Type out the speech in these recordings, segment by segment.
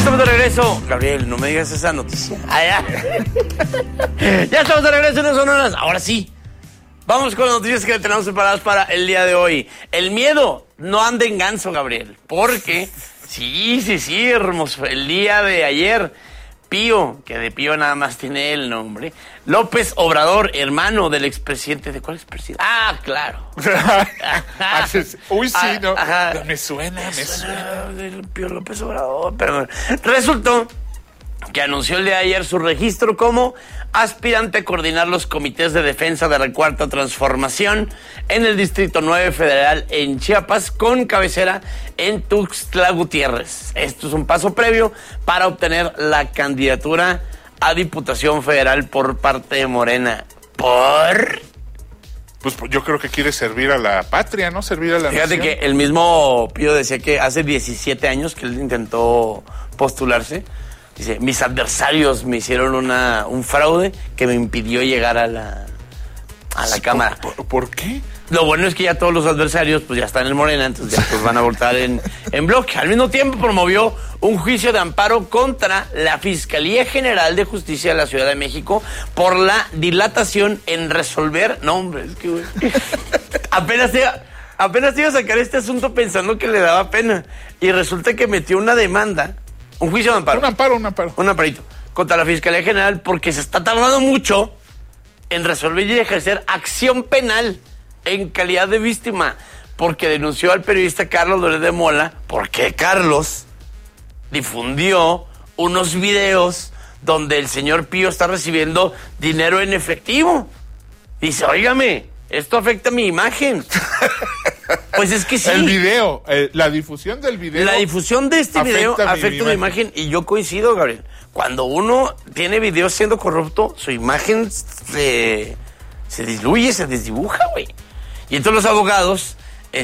estamos de regreso. Gabriel, no me digas esa noticia. Ya estamos de regreso en las sonoras. Ahora sí. Vamos con las noticias que tenemos preparadas para el día de hoy. El miedo no anda en ganso, Gabriel. Porque, sí, hermoso. El día de ayer, Pío, que de Pío nada más tiene el nombre, López Obrador, hermano del expresidente. ¿De cuál expresidente? Ah, claro. Uy, sí, ¿no? Ajá. Me suena. Del Pío López Obrador. Pero resultó que anunció el día de ayer su registro como aspirante a coordinar los comités de defensa de la Cuarta Transformación en el Distrito 9 Federal en Chiapas, con cabecera en Tuxtla Gutiérrez. Esto es un paso previo para obtener la candidatura a Diputación Federal por parte de Morena. ¿Por? Pues yo creo que quiere servir a la patria, ¿no? Servir a la Fíjate nación. que el mismo Pío decía que hace 17 años que él intentó postularse. Dice, mis adversarios me hicieron un fraude que me impidió llegar a la Cámara. ¿Por qué? Lo bueno es que ya todos los adversarios pues ya están en Morena, entonces ya pues van a votar en bloque. Al mismo tiempo promovió un juicio de amparo contra la Fiscalía General de Justicia de la Ciudad de México por la dilatación en resolver... No, hombre, es que güey. Apenas iba a sacar este asunto pensando que le daba pena. Y resulta que metió una demanda. Un juicio de amparo. Un amparo. Un amparito contra la Fiscalía General porque se está tardando mucho en resolver y ejercer acción penal en calidad de víctima, porque denunció al periodista Carlos Loret de Mola porque Carlos difundió unos videos donde el señor Pío está recibiendo dinero en efectivo. Dice, óigame, esto afecta mi imagen. Pues es que sí. El video, la difusión del video. La difusión de este video afecta mi imagen. Y yo coincido, Gabriel. Cuando uno tiene videos siendo corrupto, su imagen se diluye, se desdibuja, güey. Y entonces los abogados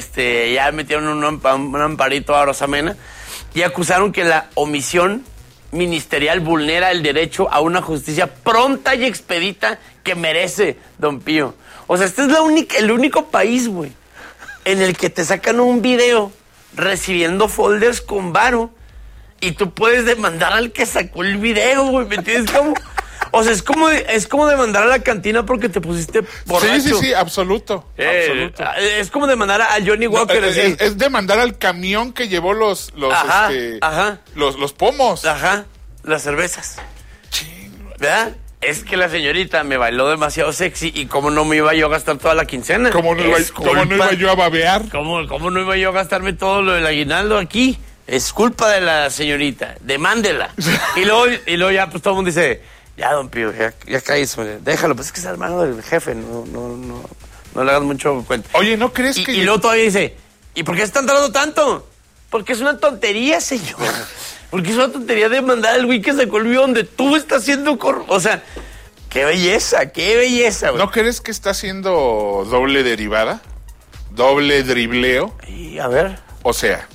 ya metieron un amparito a Rosamena y acusaron que la omisión ministerial vulnera el derecho a una justicia pronta y expedita que merece don Pío. O sea, este es el único país, güey, en el que te sacan un video recibiendo folders con varo y tú puedes demandar al que sacó el video, güey, ¿me entiendes cómo? O sea, es como demandar a la cantina porque te pusiste borracho. Sí, absoluto. Es como demandar a Johnny Walker. Es demandar al camión que llevó los pomos. Ajá, las cervezas. ¿Verdad? Es que la señorita me bailó demasiado sexy y cómo no me iba yo a gastar toda la quincena. ¿Cómo no iba yo a babear? ¿Cómo no iba yo a gastarme todo lo del aguinaldo aquí? Es culpa de la señorita, demándela. y luego ya pues todo el mundo dice, ya don Pío, ya cállese, déjalo, pues es que es hermano del jefe, no le hagas mucho cuenta. Oye, ¿no crees que...? Y luego todavía dice, ¿y por qué están tardando tanto? Porque es una tontería, señor. Porque es una tontería de mandar al güey que sacó el video donde tú estás haciendo O sea, qué belleza, güey. ¿No crees que está haciendo doble derivada? ¿Doble dribleo? Y a ver. O sea,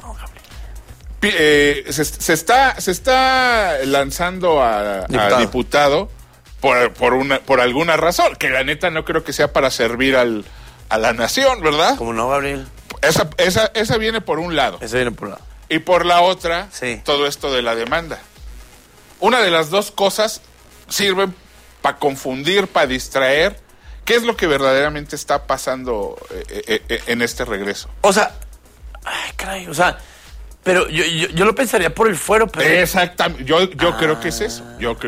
se está lanzando a diputado por alguna razón, que la neta no creo que sea para servir a la nación, ¿verdad? ¿Cómo no, Gabriel? Esa viene por un lado. Esa viene por un lado. Y por la otra, sí, todo esto de la demanda. Una de las dos cosas sirven para confundir, para distraer. ¿Qué es lo que verdaderamente está pasando en este regreso? O sea, ay, caray, o sea, pero yo lo pensaría por el fuero, pero... Exactamente, yo creo que es eso,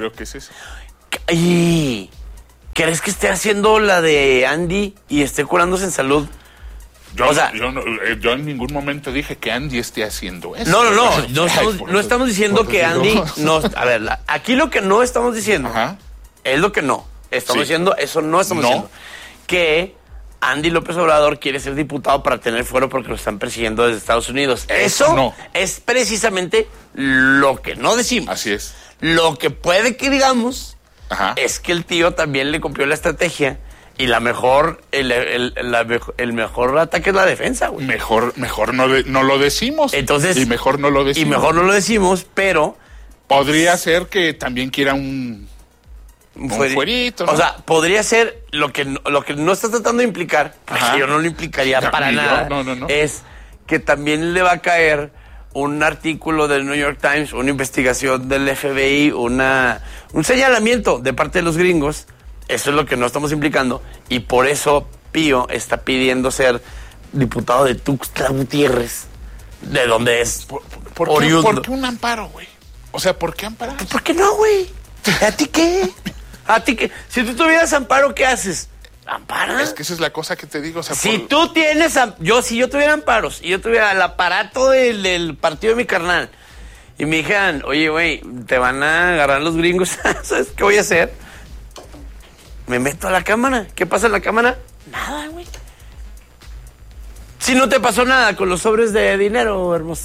¿Y crees que esté haciendo la de Andy y esté curándose en salud? Yo en ningún momento dije que Andy esté haciendo eso. No estamos diciendo que Andy no. A ver, aquí lo que no estamos diciendo es lo que no estamos diciendo, eso no estamos diciendo. Que Andy López Obrador quiere ser diputado para tener fuero porque lo están persiguiendo desde Estados Unidos. Eso no es precisamente lo que no decimos. Así es. Lo que puede que digamos es que el tío también le cumplió la estrategia. Y el mejor ataque es la defensa, güey. Mejor no lo decimos. Entonces, y mejor no lo decimos. Pero... Podría ser que también quiera un fuerito, ¿no? O sea, podría ser lo que no está tratando de implicar, porque yo no lo implicaría para nada. No. Es que también le va a caer un artículo del New York Times, una investigación del FBI, un señalamiento de parte de los gringos. Eso es lo que no estamos implicando. Y por eso Pío está pidiendo ser diputado de Tuxtla Gutiérrez, de donde es oriundo. ¿Por qué un amparo, güey? O sea, ¿por qué amparar? ¿Por qué no, güey? ¿A ti qué? ¿A ti qué? Si tú tuvieras amparo, ¿qué haces? ¿Ampara? Es que esa es la cosa que te digo. O sea, si tú tienes... si yo tuviera amparos y yo tuviera el aparato del partido de mi carnal y me dijeran, oye, güey, te van a agarrar los gringos, ¿sabes qué voy a hacer? Me meto a la cámara. ¿Qué pasa en la cámara? Nada, güey. Si no te pasó nada con los sobres de dinero, hermoso.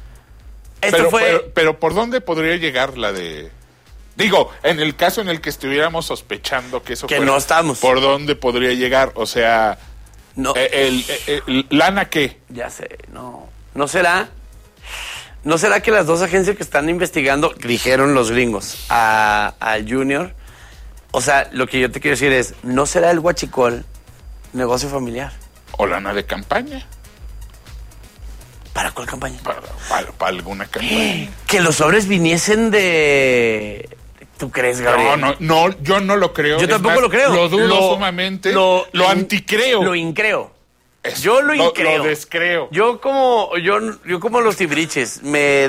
Pero ¿por dónde podría llegar la de...? Digo, en el caso en el que estuviéramos sospechando que eso que no estamos. ¿Por dónde podría llegar? O sea, no. ¿Lana qué? Ya sé, no. ¿No será que las dos agencias que están investigando, dijeron los gringos, al Junior? O sea, lo que yo te quiero decir es, ¿no será el huachicol negocio familiar? ¿O lana de campaña? ¿Para cuál campaña? Para alguna campaña. Que los sobres viniesen de... ¿Tú crees, Gabriel? No, yo no lo creo. Yo tampoco lo creo. Lo dudo sumamente. Lo anticreo. Lo increo. Yo lo increo. Lo descreo. Yo como los tibriches, me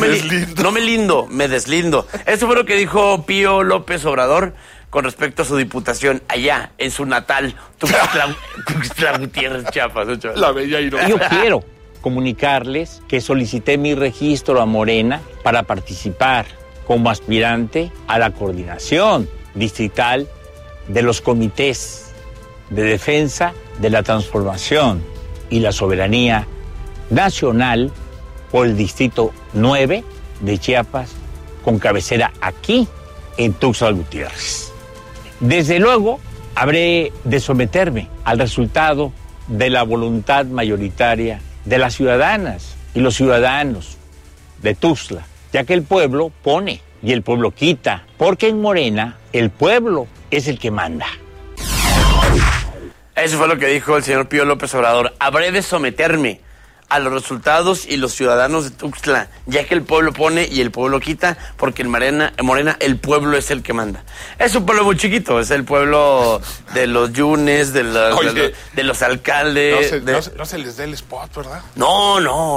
deslindo. Eso fue lo que dijo Pío López Obrador con respecto a su diputación allá, en su natal, Tuxtla Gutiérrez, Chiapas. La bella ironía. Yo quiero comunicarles que solicité mi registro a Morena para participar como aspirante a la coordinación distrital de los comités de defensa de la transformación y la soberanía nacional por el distrito 9 de Chiapas, con cabecera aquí en Tuxtla Gutiérrez. Desde luego, habré de someterme al resultado de la voluntad mayoritaria de las ciudadanas y los ciudadanos de Tuxtla, ya que el pueblo pone y el pueblo quita, porque en Morena el pueblo es el que manda. Eso fue lo que dijo el señor Pío López Obrador. Habré de someterme a los resultados y los ciudadanos de Tuxtla, ya que el pueblo pone y el pueblo quita, porque en Morena el pueblo es el que manda. Es un pueblo muy chiquito, es el pueblo de los yunes, de los alcaldes. No se les dé el spot, ¿verdad? No,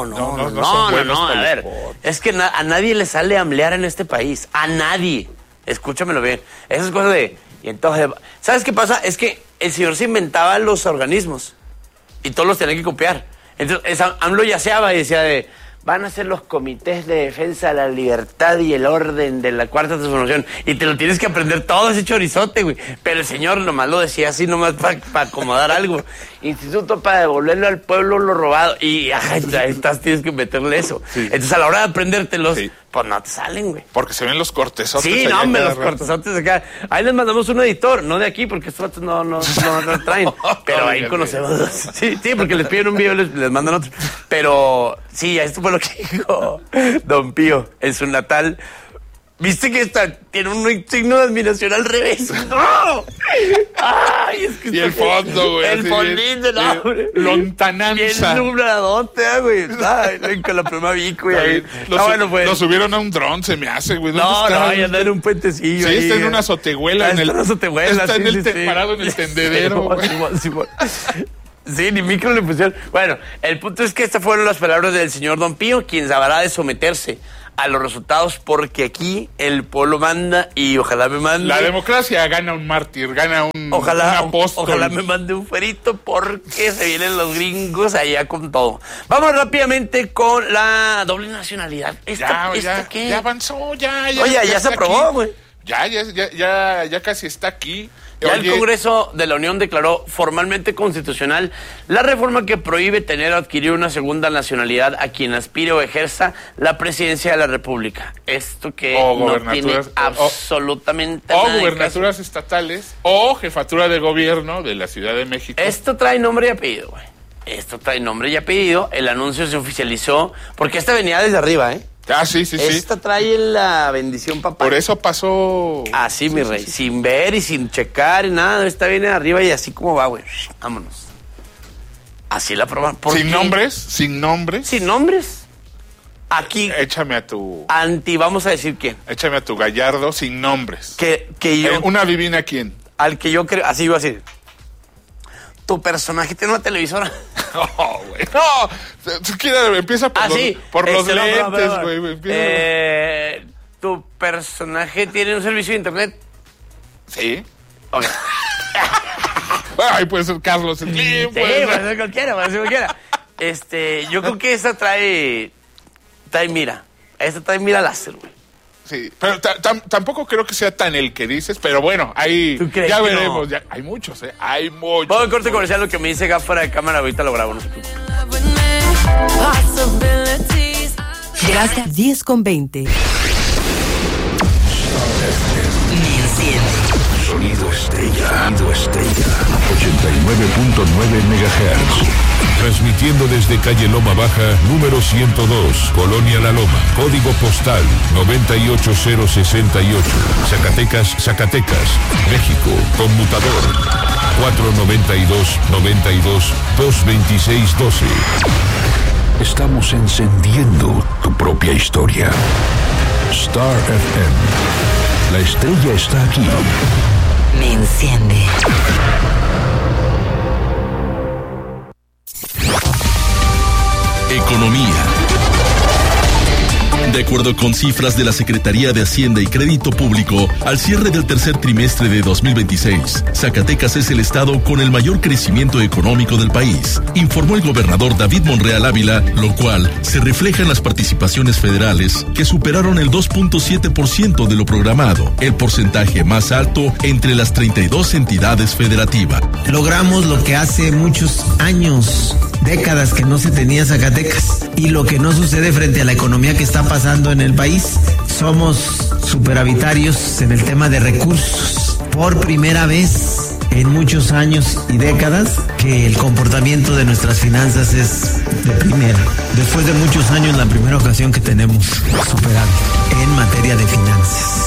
a ver, spot. Es que a nadie le sale amblear en este país, a nadie. Escúchamelo bien, esas cosas de... Y entonces, ¿sabes qué pasa? Es que el señor se inventaba los organismos y todos los tenían que copiar. Entonces, AMLO yaceaba y decía van a ser los comités de defensa de la libertad y el orden de la cuarta transformación. Y te lo tienes que aprender todo ese chorizote, güey. Pero el señor nomás lo decía así, nomás para acomodar algo. Instituto para devolverle al pueblo lo robado. Y ahí estás, tienes que meterle eso. Sí. Entonces, a la hora de aprendértelos, pues no te salen, güey. Porque se ven los cortesotes. Sí, no, hombre, los cortesotes acá. Ahí les mandamos un editor, no de aquí, porque estos no traen. Pero ahí conocemos. Sí, porque les piden un video y les mandan otro. Pero sí, esto fue lo que dijo Don Pío en su natal. ¿Viste que tiene un signo de admiración al revés? ¡No! ¡Ay! Es que y el fondo, güey. El fondito, no, güey. Lontananza. Y el numeradote, güey. Ay, con la pluma bico, güey. Lo subieron a un dron, se me hace, güey. No, ya anda en un puentecillo. Sí, está en una azotehuela. Está parado en el tendedero. Sí, ni micro le pusieron. Bueno, el punto es que estas fueron las palabras del señor Don Pío, quien habrá de someterse a los resultados, porque aquí el pueblo manda y ojalá me mande. La democracia gana un mártir, gana un apóstol. Ojalá me mande un ferito, porque se vienen los gringos allá con todo. Vamos rápidamente con la doble nacionalidad. Ya avanzó, ya. Oye, ya se aprobó, güey. Ya casi está aquí. Ya el Congreso de la Unión declaró formalmente constitucional la reforma que prohíbe tener o adquirir una segunda nacionalidad a quien aspire o ejerza la presidencia de la República. Esto que no tiene absolutamente nada. O gubernaturas estatales o jefatura de gobierno de la Ciudad de México. Esto trae nombre y apellido, güey. El anuncio se oficializó porque esta venía desde arriba, ¿eh? Sí. Esta trae la bendición, papá. Por eso pasó... Así, mi rey. Sin ver y sin checar y nada. Esta viene de arriba y así como va, güey. Vámonos. Así la aprobaron. ¿Sin nombres? ¿Sin nombres? Sin nombres. Aquí. Échame a tu... Vamos a decir quién. Échame a tu Gallardo sin nombres. Que yo... una adivina quién. Al que yo creo... Así iba a decir. Tu personaje tiene una televisora. No, güey. No. Empieza por los lentes, güey. ¿Tu personaje tiene un servicio de internet? Sí. Ok. Ahí puede ser Carlos Slim. Sí, puede ser cualquiera. Yo creo que esta trae mira. Esta trae mira láser, güey. Sí, pero tampoco creo que sea tan el que dices, pero bueno, ahí ya veremos. No? Hay muchos, Hay muchos. Vamos al corte comercial, lo que me dice Gaf fuera de cámara, ahorita lo grabo. Gracias. 10:20. Sonido Estrella. 89.9 MHz. Transmitiendo desde calle Loma Baja, número 102, Colonia La Loma, código postal 98068, Zacatecas, México, conmutador 492-92-226-12. Estamos encendiendo tu propia historia. Star FM. La estrella está aquí. Me enciende. Economía. De acuerdo con cifras de la Secretaría de Hacienda y Crédito Público, al cierre del tercer trimestre de 2026, Zacatecas es el estado con el mayor crecimiento económico del país, informó el gobernador David Monreal Ávila, lo cual se refleja en las participaciones federales que superaron el 2.7% de lo programado, el porcentaje más alto entre las 32 entidades federativas. Logramos lo que hace muchos años, décadas que no se tenía en Zacatecas, y lo que no sucede frente a la economía que está pasando en el país. Somos superavitarios en el tema de recursos. Por primera vez en muchos años y décadas que el comportamiento de nuestras finanzas es de primera. Después de muchos años, la primera ocasión que tenemos superávit en materia de finanzas.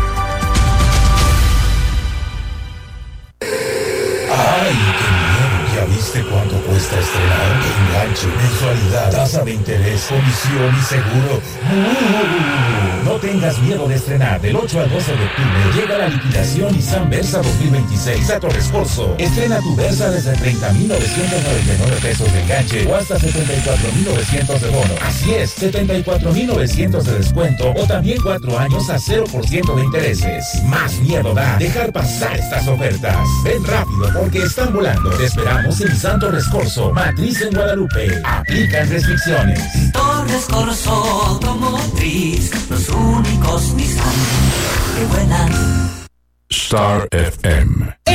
¡Ay, qué miedo! ¿Ya viste cuánto cuesta estrenar? Enganche, mensualidad, tasa de interés, comisión y seguro. No tengas miedo de estrenar. Del 8 al 12 de octubre llega la liquidación Nissan Versa 2026 a Torres Corso. Estrena tu Versa desde 30,999 pesos de enganche o hasta 74,900 de bono. Así es, 74,900 de descuento o también 4 años a 0% de intereses. Más miedo da dejar pasar estas ofertas. Ven rápido porque están volando. Te esperamos en Nissan Torres Corso, matriz en Guadalupe. Aplican restricciones. Torres Corso Automotriz, los únicos Nissan que vuelan. Star FM.